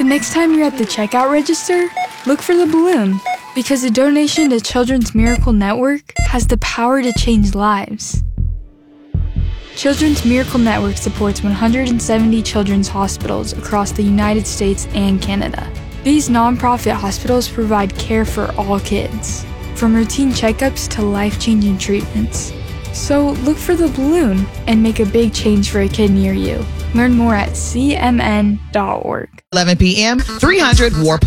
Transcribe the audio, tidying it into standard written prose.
The next time you're at the checkout register, look for the balloon, because a donation to Children's Miracle Network has the power to change lives. Children's Miracle Network supports 170 children's hospitals across the United States and Canada. These nonprofit hospitals provide care for all kids, from routine checkups to life-changing treatments. So look for the balloon and make a big change for a kid near you. Learn more at cmn.org. 11 p.m., 300 War